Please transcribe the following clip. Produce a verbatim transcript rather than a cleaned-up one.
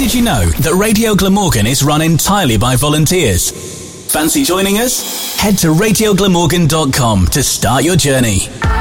did you know that Radio Glamorgan is run entirely by volunteers? Fancy joining us? Head to radio glamorgan dot com to start your journey.